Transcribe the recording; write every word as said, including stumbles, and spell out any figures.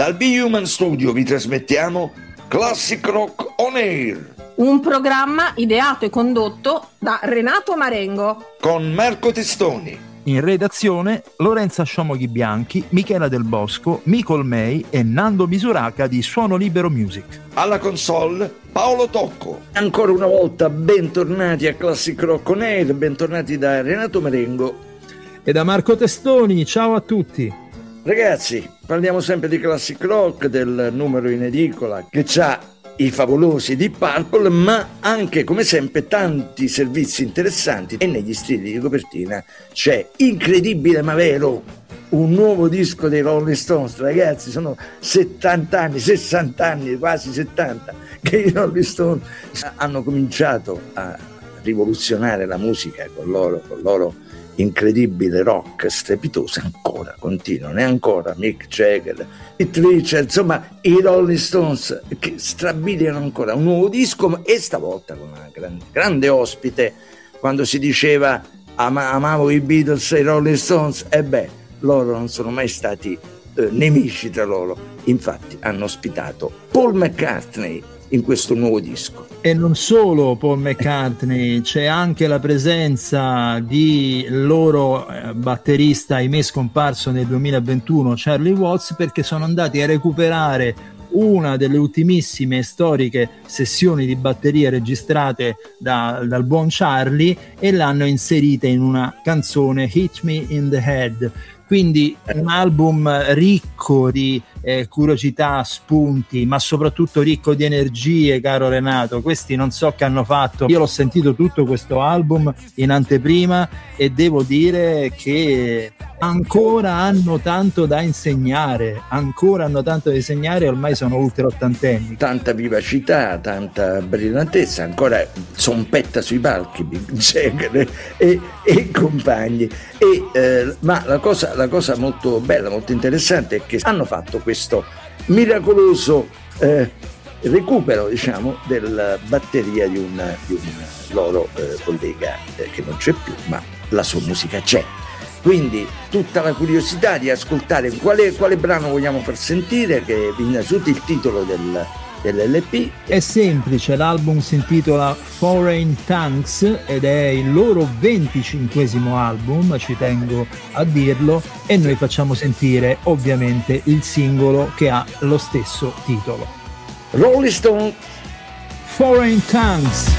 Dal Be Human Studio vi trasmettiamo Classic Rock On Air, un programma ideato e condotto da Renato Marengo con Marco Testoni. In redazione Lorenza Sciomoghi Bianchi, Michela Del Bosco, Micol May e Nando Misuraca di Suono Libero Music. Alla console Paolo Tocco. Ancora una volta bentornati a Classic Rock On Air, bentornati da Renato Marengo e da Marco Testoni. Ciao a tutti. Ragazzi, parliamo sempre di Classic Rock, del numero in edicola che c'ha i favolosi Deep Purple, ma anche come sempre tanti servizi interessanti, e negli stili di copertina c'è, incredibile ma vero, un nuovo disco dei Rolling Stones. Ragazzi, sono settanta anni, sessanta anni, quasi settanta che i Rolling Stones hanno cominciato a rivoluzionare la musica con loro, con loro incredibile rock strepitoso. Ancora continuano, e ancora Mick Jagger, Keith Richards, insomma i Rolling Stones che strabiliano ancora un nuovo disco, e stavolta con una grande, grande ospite. Quando si diceva ama, amavo i Beatles e i Rolling Stones, e beh, loro non sono mai stati eh, nemici tra loro, infatti hanno ospitato Paul McCartney in questo nuovo disco. E non solo Paul McCartney, c'è anche la presenza di loro eh, batterista, ahimè scomparso nel duemilaventuno, Charlie Watts, perché sono andati a recuperare una delle ultimissime storiche sessioni di batteria registrate da, dal buon Charlie, e l'hanno inserita in una canzone, Hit Me in the Head. Quindi un album ricco di eh, curiosità, spunti, ma soprattutto ricco di energie, caro Renato. Questi non so che hanno fatto. Io l'ho sentito tutto questo album in anteprima e devo dire che ancora hanno tanto da insegnare, ancora hanno tanto da insegnare, ormai sono ultra ottantenni. Tanta vivacità, tanta brillantezza, ancora zompetta sui palchi Mick Jagger e, e compagni. E, eh, ma la cosa, la cosa molto bella, molto interessante è che hanno fatto questo miracoloso eh, recupero, diciamo, della batteria di un, di un loro eh, collega eh, che non c'è più, ma la sua musica c'è. Quindi tutta la curiosità di ascoltare quale, quale brano vogliamo far sentire, che innanzitutto il titolo del, dell'L P. È semplice, l'album si intitola Foreign Tongues ed è il loro venticinquesimo album, ci tengo a dirlo, e noi facciamo sentire ovviamente il singolo che ha lo stesso titolo. Rolling Stone, Foreign Tongues.